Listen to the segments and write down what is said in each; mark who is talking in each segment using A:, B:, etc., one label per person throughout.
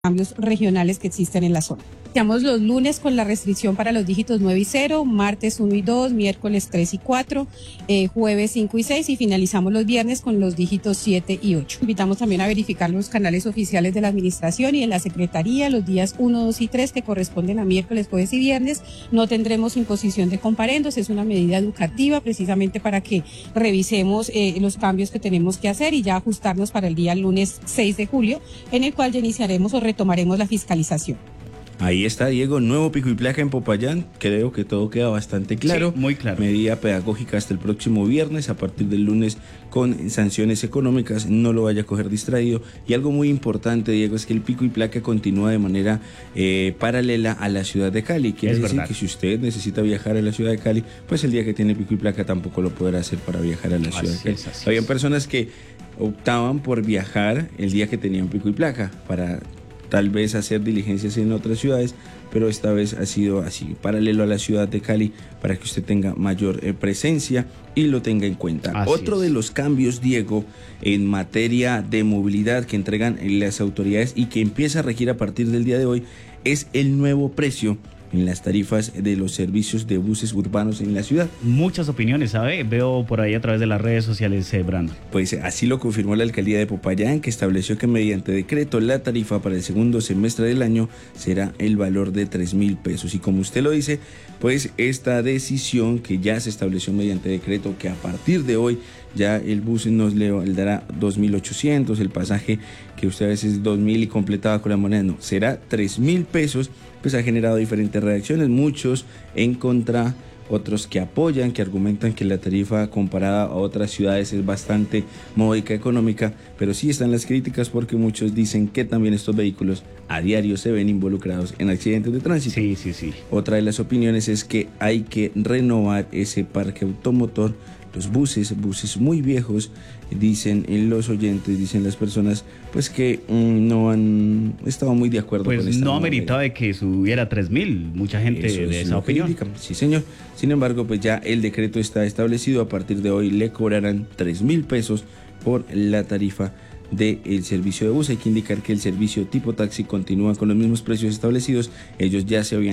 A: cambios regionales que existen en la zona. Iniciamos los lunes con la restricción para los dígitos 9 y 0, martes 1 y 2, miércoles 3 y 4, jueves 5 y 6 y finalizamos los viernes con los dígitos 7 y 8. Invitamos también a verificar los canales oficiales de la administración y de la Secretaría los días 1, 2 y 3 que corresponden a miércoles, jueves y viernes. No tendremos imposición de comparendos, es una medida educativa precisamente para que revisemos los cambios que tenemos que hacer y ya ajustarnos para el día lunes 6 de julio, en el cual ya iniciaremos o retomaremos la fiscalización.
B: Ahí está, Diego, nuevo pico y placa en Popayán. Creo que todo queda bastante claro.
C: Sí, muy claro.
B: Medida pedagógica hasta el próximo viernes, a partir del lunes con sanciones económicas. No lo vaya a coger distraído. Y algo muy importante, Diego, es que el pico y placa continúa de manera paralela a la ciudad de Cali. Quiere decir que si usted necesita viajar a la ciudad de Cali, pues el día que tiene pico y placa tampoco lo podrá hacer para viajar a la ciudad de Cali. Habían personas que optaban por viajar el día que tenían pico y placa para tal vez hacer diligencias en otras ciudades, pero esta vez ha sido así, paralelo a la ciudad de Cali, para que usted tenga mayor presencia y lo tenga en cuenta. Otro de los cambios, Diego, en materia de movilidad que entregan las autoridades y que empieza a regir a partir del día de hoy es el nuevo precio en las tarifas de los servicios de buses urbanos en la ciudad.
C: Muchas opiniones, ¿sabe? Veo por ahí a través de las redes sociales, Brandon.
B: Pues así lo confirmó la alcaldía de Popayán, que estableció que mediante decreto la tarifa para el segundo semestre del año será el valor de 3.000 pesos. Y como usted lo dice, pues esta decisión que ya se estableció mediante decreto, que a partir de hoy ya el bus nos le dará 2.800, el pasaje que usted a veces 2.000 y completaba con la moneda, no, será 3.000 pesos, pues ha generado diferentes reacciones, muchos en contra, otros que apoyan, que argumentan que la tarifa comparada a otras ciudades es bastante módica económica, pero sí están las críticas porque muchos dicen que también estos vehículos a diario se ven involucrados en accidentes de tránsito.
C: Sí.
B: Otra de las opiniones es que hay que renovar ese parque automotor. Los buses muy viejos, dicen los oyentes, dicen las personas, pues que no han estado muy de acuerdo con esta
C: no ameritaba de que subiera 3.000, mucha gente de esa opinión.
B: Sí, señor. Sin embargo, pues ya el decreto está establecido, a partir de hoy le cobrarán 3.000 pesos por la tarifa del servicio de bus. Hay que indicar que el servicio tipo taxi continúa con los mismos precios establecidos. A ellos ya se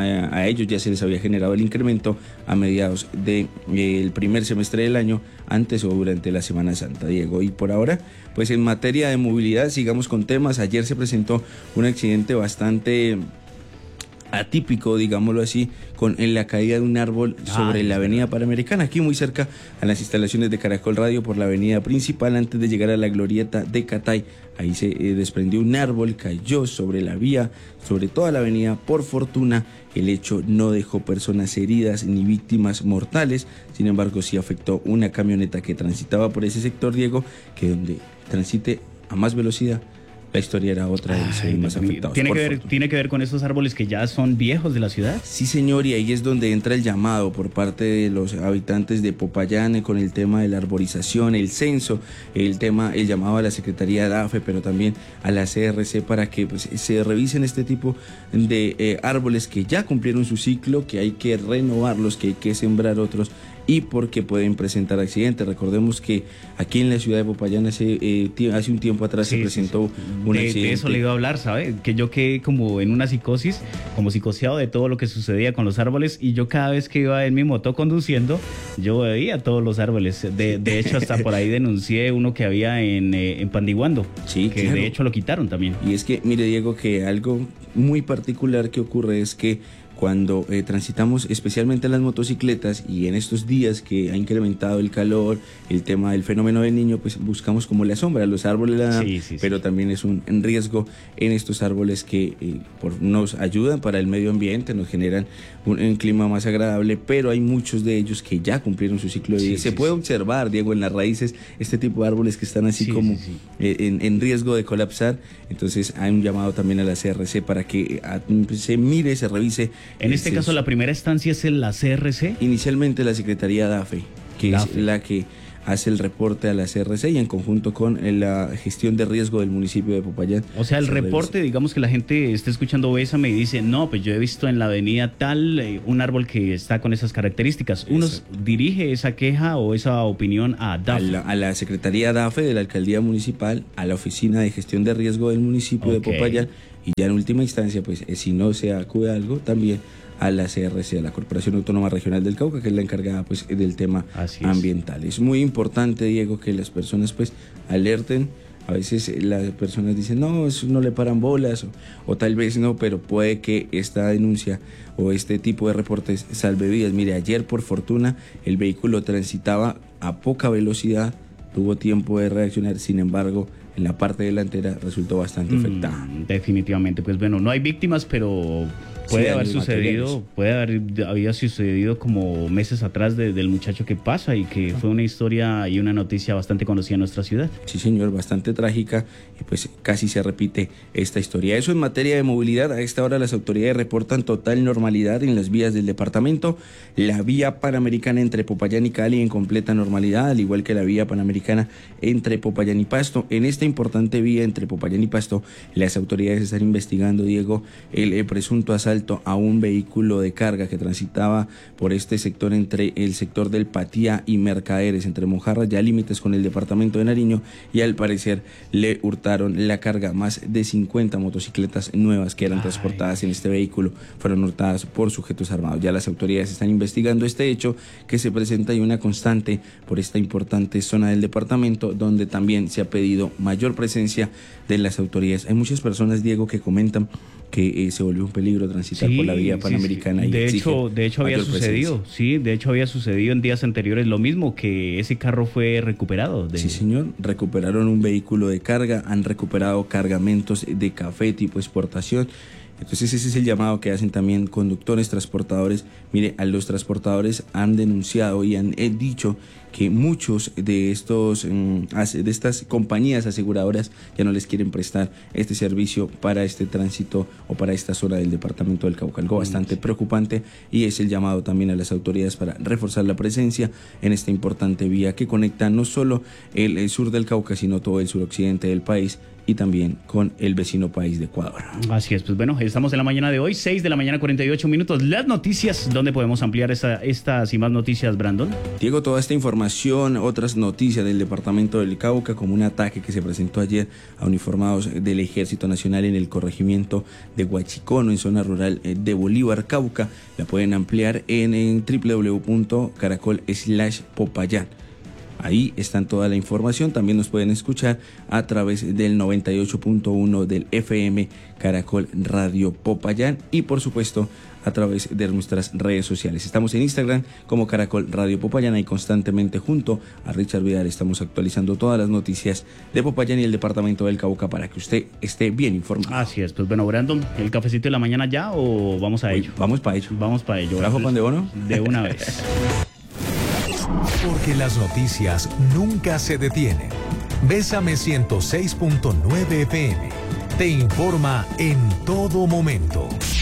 B: les había generado el incremento a mediados del primer semestre del año, antes o durante la Semana Santa, Diego. Y por ahora, pues en materia de movilidad, sigamos con temas. Ayer se presentó un accidente bastante atípico, digámoslo así, con la caída de un árbol sobre la avenida Panamericana, aquí muy cerca a las instalaciones de Caracol Radio, por la avenida principal, antes de llegar a la glorieta de Catay. Ahí se desprendió un árbol, cayó sobre la vía, sobre toda la avenida. Por fortuna, el hecho no dejó personas heridas ni víctimas mortales. Sin embargo, sí afectó una camioneta que transitaba por ese sector, Diego, que donde transite a más velocidad, la historia era otra de los más afectados.
C: ¿Tiene que ver con esos árboles que ya son viejos de la ciudad?
B: Sí, señor, y ahí es donde entra el llamado por parte de los habitantes de Popayán con el tema de la arborización, el censo, el llamado a la Secretaría de AFE, pero también a la CRC, para que pues, se revisen este tipo de árboles que ya cumplieron su ciclo, que hay que renovarlos, que hay que sembrar otros, y porque pueden presentar accidentes. Recordemos que aquí en la ciudad de Popayán hace un tiempo atrás se presentó un accidente.
C: De eso le iba a hablar, ¿sabe? Que yo quedé como en una psicosis, como psicoseado de todo lo que sucedía con los árboles, y yo cada vez que iba en mi moto conduciendo, yo veía todos los árboles. De hecho, hasta por ahí denuncié uno que había en Pandiguando, que claro, de hecho lo quitaron también.
B: Y es que, mire, Diego, que algo muy particular que ocurre es que cuando transitamos especialmente en las motocicletas, y en estos días que ha incrementado el calor, el tema del fenómeno del Niño, pues buscamos como la sombra, los árboles la dan, pero también es un riesgo en estos árboles que nos ayudan para el medio ambiente, nos generan un clima más agradable, pero hay muchos de ellos que ya cumplieron su ciclo de vida. Se puede observar, Diego, en las raíces, este tipo de árboles que están así como en riesgo de colapsar. Entonces hay un llamado también a la CRC para que se mire, se revise.
C: En este caso, la primera instancia es la CRC.
B: Inicialmente la Secretaría de AFE, que es la que hace el reporte a la CRC y en conjunto con la gestión de riesgo del municipio de Popayán.
C: O sea, el reporte, digamos que la gente está escuchando Bésame y dice, no, pues yo he visto en la avenida tal un árbol que está con esas características. Uno dirige esa queja o esa opinión a DAFE.
B: A la Secretaría DAFE de la Alcaldía Municipal, a la Oficina de Gestión de Riesgo del municipio de Popayán, y ya en última instancia, pues si no se acude a algo, también a la CRC, a la Corporación Autónoma Regional del Cauca, que es la encargada pues del tema ambiental. Es muy importante, Diego, que las personas pues alerten. A veces las personas dicen, no, eso no le paran bolas, o tal vez no, pero puede que esta denuncia o este tipo de reportes salve vidas. Mire, ayer por fortuna el vehículo transitaba a poca velocidad, tuvo tiempo de reaccionar, sin embargo, en la parte delantera resultó bastante afectada.
C: Definitivamente, pues bueno, no hay víctimas, pero puede haber sucedido, había sucedido como meses atrás del muchacho que pasa y que fue una historia y una noticia bastante conocida en nuestra ciudad.
B: Sí, señor, bastante trágica y pues casi se repite esta historia. Eso en materia de movilidad. A esta hora las autoridades reportan total normalidad en las vías del departamento. La vía panamericana entre Popayán y Cali en completa normalidad, al igual que la vía panamericana entre Popayán y Pasto. En esta importante vía entre Popayán y Pasto, las autoridades están investigando, Diego, el presunto asalto a un vehículo de carga que transitaba por este sector entre el sector del Patía y Mercaderes, entre Mojarra, ya límites con el departamento de Nariño, y al parecer le hurtaron la carga. Más de 50 motocicletas nuevas que eran transportadas en este vehículo fueron hurtadas por sujetos armados. Ya las autoridades están investigando este hecho que se presenta y una constante por esta importante zona del departamento, donde también se ha pedido mayor presencia de las autoridades. Hay muchas personas, Diego, que comentan que se volvió un peligro transitar por la vía panamericana.
C: Sí.
B: Y
C: de hecho había sucedido, en días anteriores lo mismo, que ese carro fue recuperado.
B: Sí, señor, recuperaron un vehículo de carga, han recuperado cargamentos de café tipo exportación. Entonces ese es el llamado que hacen también conductores, transportadores. Mire, a los transportadores han denunciado y han dicho que muchos de estas compañías aseguradoras ya no les quieren prestar este servicio para este tránsito o para esta zona del departamento del Cauca. Algo bastante preocupante, y es el llamado también a las autoridades para reforzar la presencia en esta importante vía que conecta no solo el sur del Cauca, sino todo el suroccidente del país y también con el vecino país de Ecuador.
C: Así es, pues bueno, estamos en la mañana de hoy, 6 de la mañana, 48 minutos. Las noticias, ¿dónde podemos ampliar estas y más noticias, Brandon?
B: Diego, toda esta información, otras noticias del departamento del Cauca, como un ataque que se presentó ayer a uniformados del Ejército Nacional en el corregimiento de Huachicono, en zona rural de Bolívar, Cauca, la pueden ampliar en www.caracol.com/Popayán. Ahí están toda la información. También nos pueden escuchar a través del 98.1 del FM Caracol Radio Popayán y por supuesto a través de nuestras redes sociales. Estamos en Instagram como Caracol Radio Popayán y constantemente junto a Richard Vidal estamos actualizando todas las noticias de Popayán y el departamento del Cauca para que usted esté bien informado.
C: Así es, pues bueno, Brandon, ¿el cafecito de la mañana ya o vamos a ello?
B: Vamos para ello.
C: Vamos para ello.
B: ¿Trajo pan de bono?
C: De una vez.
D: Porque las noticias nunca se detienen. Bésame 106.9 FM te informa en todo momento.